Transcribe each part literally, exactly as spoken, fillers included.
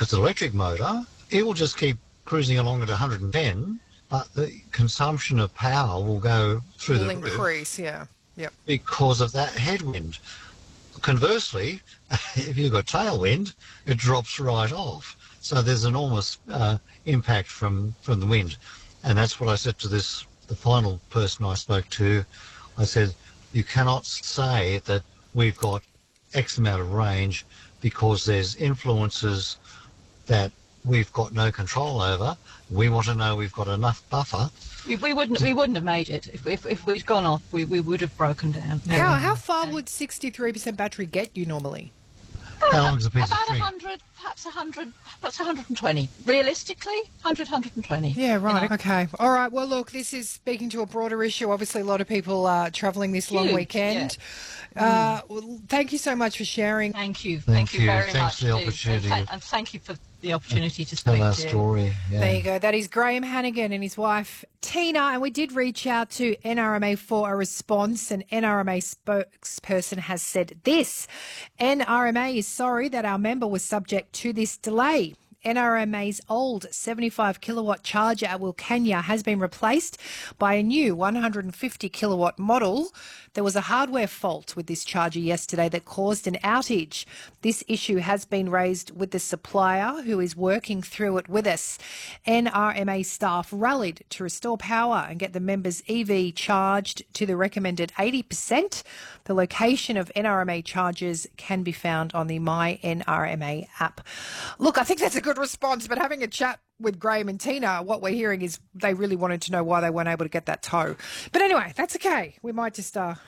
it's an electric motor, it will just keep cruising along at one hundred and ten, but the consumption of power will go through will the increase, roof yeah. Yep. because of that headwind. Conversely, if you've got tailwind, it drops right off. So there's enormous uh, impact from, from the wind. And that's what I said to this, the final person I spoke to. I said, you cannot say that we've got X amount of range because there's influences that we've got no control over. We want to know we've got enough buffer. We, we wouldn't we wouldn't have made it. If, if, if we'd gone off, we, we would have broken down. How, how far would sixty-three percent battery get you normally? How long is a piece of About string? one hundred, perhaps one hundred, perhaps one hundred twenty. Realistically, one hundred, one hundred twenty. Yeah, right. You know? Okay. All right. Well, look, this is speaking to a broader issue. Obviously, a lot of people are travelling this long Huge, weekend. Uh, well, thank you so much for sharing. Thank you. Thank Thank, you you. very Thanks much. for the too. opportunity. And, and thank you for the opportunity to Tell speak our to you. story. Yeah. There you go. That is Graham Hannigan and his wife Tina. And we did reach out to N R M A for a response. An N R M A spokesperson has said this. N R M A is sorry that our member was subject to this delay. N R M A's old seventy-five kilowatt charger at Wilcannia has been replaced by a new one hundred fifty kilowatt model. There was a hardware fault with this charger yesterday that caused an outage. This issue has been raised with the supplier who is working through it with us. N R M A staff rallied to restore power and get the members' E V charged to the recommended eighty percent. The location of N R M A chargers can be found on the My N R M A app. Look, I think that's a good response, but having a chat with Graham and Tina, what we're hearing is they really wanted to know why they weren't able to get that tow. But anyway, that's okay. We might just uh,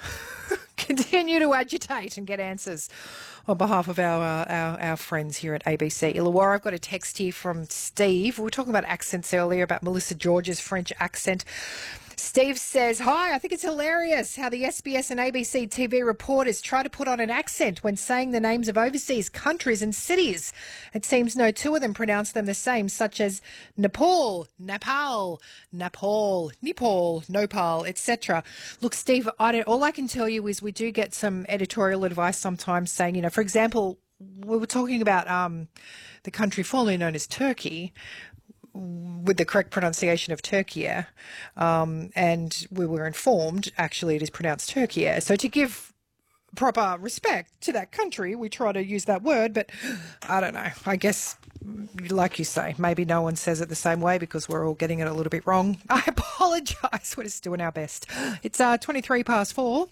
continue to agitate and get answers on behalf of our, uh, our our friends here at A B C Illawarra. I've got a text here from Steve. We were talking about accents earlier, about Melissa George's French accent. Steve says, hi, I think it's hilarious how the S B S and A B C T V reporters try to put on an accent when saying the names of overseas countries and cities. It seems no two of them pronounce them the same, such as Nepal, Nepal, Nepal, Nepal, Nopal, et cetera. Look, Steve, I don't, all I can tell you is we do get some editorial advice sometimes saying, you know, for example, we were talking about um, the country formerly known as Turkey, with the correct pronunciation of Turkey, um, and we were informed actually it is pronounced Turkey. So to give proper respect to that country, we try to use that word, but I don't know. I guess, like you say, maybe no one says it the same way because we're all getting it a little bit wrong. I apologise. We're just doing our best. It's uh, twenty-three past four.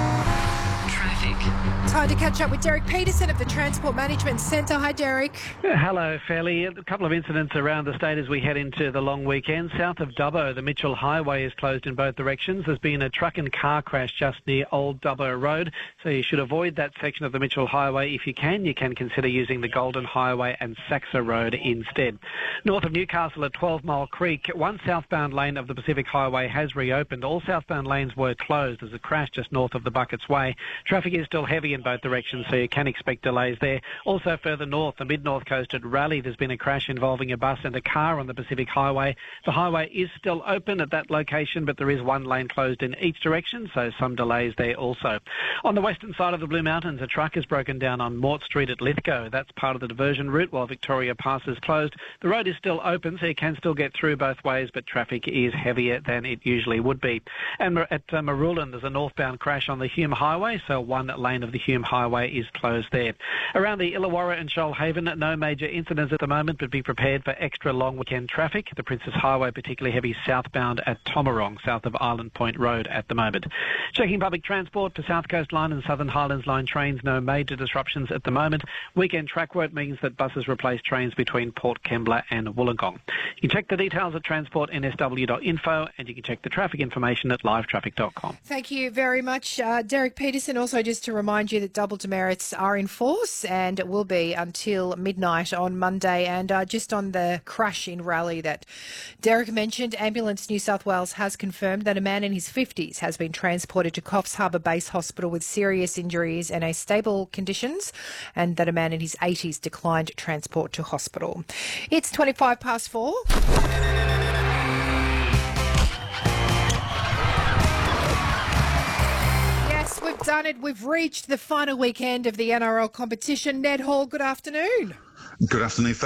Traffic. Time to catch up with Derek Peterson of the Transport Management Centre. Hi, Derek. Hello, Fairly. A couple of incidents around the state as we head into the long weekend. South of Dubbo, the Mitchell Highway is closed in both directions. There's been a truck and car crash just near Old Dubbo Road, so you should avoid that section of the Mitchell Highway. If you can, you can consider using the Golden Highway and Saxa Road instead. North of Newcastle at twelve Mile Creek, one southbound lane of the Pacific Highway has reopened. All southbound lanes were closed. There's a crash just north of the Buckets Way. Traffic is still heavy in both directions, so you can expect delays there. Also further north, the mid-north coast at Raleigh, there's been a crash involving a bus and a car on the Pacific Highway. The highway is still open at that location, but there is one lane closed in each direction, so some delays there also. On the western side of the Blue Mountains, a truck is broken down on Mort Street at Lithgow. That's part of the diversion route while Victoria Pass is closed. The road is still open, so you can still get through both ways, but traffic is heavier than it usually would be. And at uh, Marulan, there's a northbound crash on the Hume Highway, so one lane of the Hume Highway is closed there. Around the Illawarra and Shoalhaven, no major incidents at the moment, but be prepared for extra long weekend traffic. The Princess Highway particularly heavy southbound at Tomarong, south of Island Point Road at the moment. Checking public transport for South Coast Line and Southern Highlands Line trains, no major disruptions at the moment. Weekend track work means that buses replace trains between Port Kembla and Wollongong. You can check the details at transport n s w dot info and you can check the traffic information at live traffic dot com. Thank you very much, uh, Derek Peterson. Also, just to remind you that double demerits are in force and it will be until midnight on Monday. And uh, just on the crash in Raleigh that Derek mentioned, Ambulance New South Wales has confirmed that a man in his fifties has been transported to Coffs Harbour Base Hospital with serious injuries and a stable conditions, and that a man in his eighties declined transport to hospital. It's twenty-five past four. We've done it. We've reached the final weekend of the N R L competition. Ned Hall, good afternoon. Good afternoon.